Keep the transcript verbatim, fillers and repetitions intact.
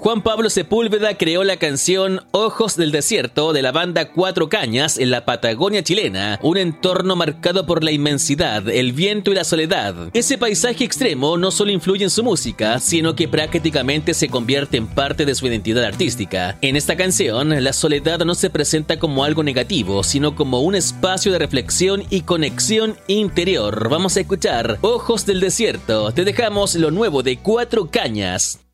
Juan Pablo Sepúlveda creó la canción Ojos del Desierto de la banda Cuatro Cañas en la Patagonia chilena, un entorno marcado por la inmensidad, el viento y la soledad. Ese paisaje extremo no solo influye en su música, sino que prácticamente se convierte en parte de su identidad artística. En esta canción, la soledad no se presenta como algo negativo, sino como un espacio de reflexión y conexión interior. Vamos a escuchar Ojos del Desierto. Te dejamos lo nuevo de Cuatro Cañas.